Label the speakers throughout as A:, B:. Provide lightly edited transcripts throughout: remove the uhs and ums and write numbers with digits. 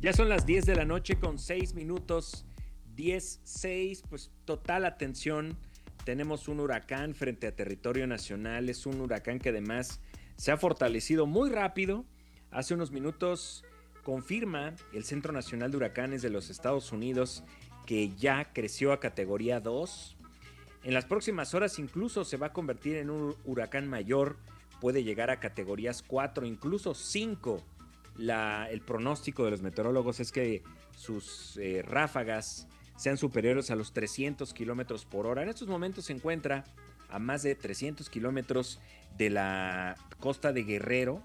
A: Ya son las 10 de la noche con 6 minutos, 10:06, pues total atención. Tenemos un huracán frente a territorio nacional, es un huracán que además se ha fortalecido muy rápido. Hace unos minutos confirma el Centro Nacional de Huracanes de los Estados Unidos que ya creció a categoría 2. En las próximas horas incluso se va a convertir en un huracán mayor, puede llegar a categorías 4, incluso 5. El pronóstico de los meteorólogos es que sus ráfagas sean superiores a los 300 kilómetros por hora. En estos momentos se encuentra a más de 300 kilómetros de la costa de Guerrero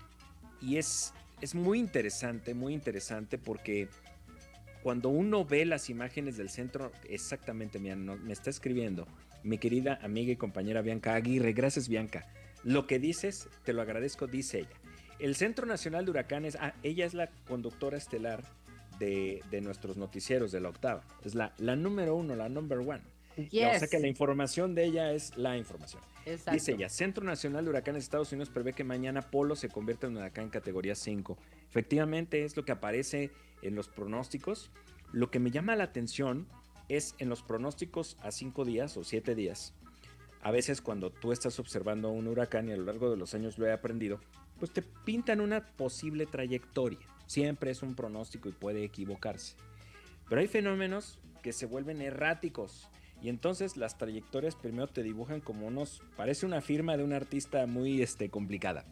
A: y es muy interesante porque cuando uno ve las imágenes del centro, exactamente, mira, no, me está escribiendo mi querida amiga y compañera Bianca Aguirre. Gracias, Bianca. Lo que dices, te lo agradezco, dice ella. El Centro Nacional de Huracanes, ella es la conductora estelar de nuestros noticieros de la octava. Es la número uno, la number one.
B: Yes.
A: O sea que la información de ella es la información.
B: Exacto.
A: Dice ella, Centro Nacional de Huracanes de Estados Unidos prevé que mañana Polo se convierta en un huracán categoría 5. Efectivamente es lo que aparece en los pronósticos. Lo que me llama la atención es en los pronósticos a 5 días o 7 días. A veces cuando tú estás observando un huracán, y a lo largo de los años lo he aprendido, pues te pintan una posible trayectoria. Siempre es un pronóstico y puede equivocarse. Pero hay fenómenos que se vuelven erráticos. Y entonces las trayectorias primero te dibujan como parece una firma de un artista muy complicada.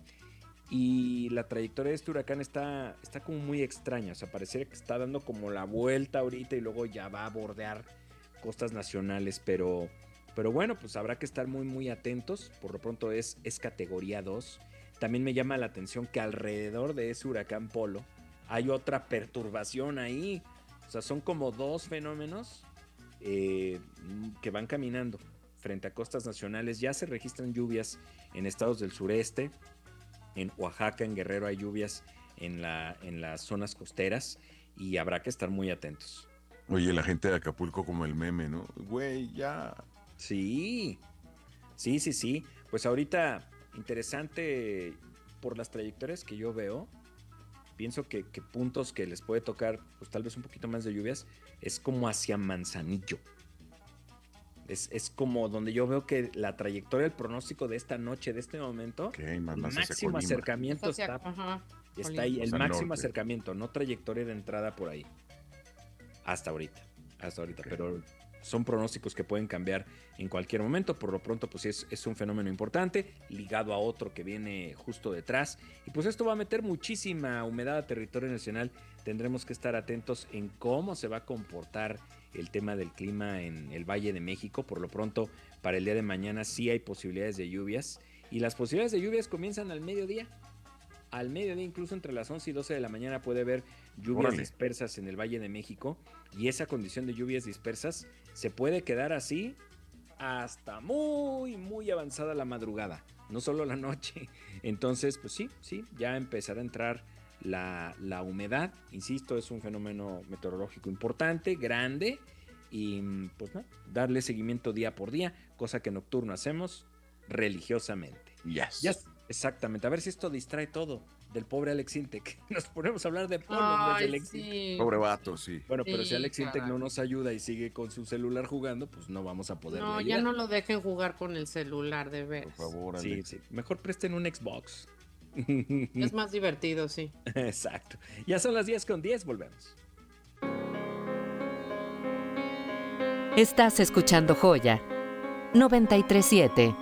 A: Y la trayectoria de este huracán está como muy extraña. O sea, pareciera que está dando como la vuelta ahorita y luego ya va a bordear costas nacionales. Pero bueno, pues habrá que estar muy atentos. Por lo pronto es categoría 2. También me llama la atención que alrededor de ese huracán Polo hay otra perturbación ahí. O sea, son como dos fenómenos que van caminando frente a costas nacionales. Ya se registran lluvias en estados del sureste. En Oaxaca, en Guerrero hay lluvias en las zonas costeras y habrá que estar muy atentos.
C: Oye, la gente de Acapulco como el meme, ¿no? Güey, ya.
A: Sí. Pues ahorita, interesante por las trayectorias que yo veo. Pienso que puntos que les puede tocar, pues tal vez un poquito más de lluvias, es como hacia Manzanillo. Es como donde yo veo que la trayectoria, el pronóstico de esta noche, de este momento,
C: Okay,
A: el
C: más
A: máximo
C: Colima.
A: acercamiento está ahí, el máximo
C: norte.
A: acercamiento, no trayectoria de entrada por ahí. Hasta ahorita, okay. Pero son pronósticos que pueden cambiar en cualquier momento. Por lo pronto, pues es un fenómeno importante, ligado a otro que viene justo detrás. Y pues esto va a meter muchísima humedad a territorio nacional. Tendremos que estar atentos en cómo se va a comportar el tema del clima en el Valle de México. Por lo pronto, para el día de mañana sí hay posibilidades de lluvias. Y las posibilidades de lluvias comienzan al mediodía. Al mediodía, incluso entre las 11 y 12 de la mañana, puede haber lluvias dispersas en el Valle de México. Y esa condición de lluvias dispersas se puede quedar así hasta muy avanzada la madrugada, no solo la noche. Entonces, pues sí, ya empezará a entrar la humedad. Insisto, es un fenómeno meteorológico importante, grande. Y pues no, darle seguimiento día por día, cosa que nocturno hacemos religiosamente.
C: Yes.
A: Exactamente, a ver si esto distrae todo del pobre Alex Intec. Nos ponemos a hablar de Polo en vez de Alex Intec.
C: Pobre vato, sí.
A: Bueno, pero si Alex Intec no nos ayuda y sigue con su celular jugando, pues no vamos a poder ayudar.
B: Ya no lo dejen jugar con el celular, de veras.
C: Por favor, Alex.
A: Sí. Mejor presten un Xbox.
B: Es más divertido, sí.
A: Exacto. Ya son las 10:10, volvemos.
D: Estás escuchando Joya 93.7.